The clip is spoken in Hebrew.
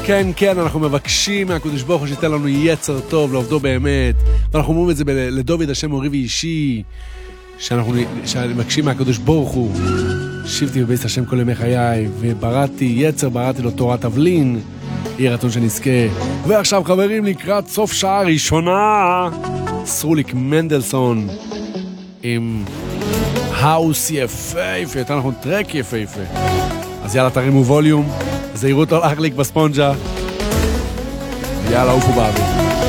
כן, כן, אנחנו מבקשים מהקדוש ברוך הוא שייתן לנו יצר טוב, לעובדו באמת, ואנחנו אומרים את זה לדוד השם אורי ואישי, שאנחנו מבקשים מהקדוש ברוך הוא, שיבתי בבית השם כל ימי חיי, ובראתי יצר, בראתי לו תורת אבלין, יהיה רצון שנזכה. ועכשיו חברים, לקראת סוף שעה ראשונה, סרוליק מנדלסון, עם האוס יפהפה, יותר נכון טרק יפהפה. אז יאללה, תרימו ווליום, זהירות לא להחליק בספונג'ה, ויאללה, עופו באוויר.